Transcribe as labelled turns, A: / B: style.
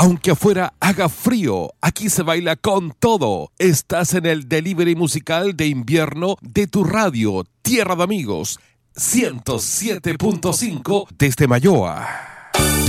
A: Aunque afuera haga frío, aquí se baila con todo. Estás en el delivery musical de invierno de tu radio, Tierra de Amigos, 107.5 desde Mayoa.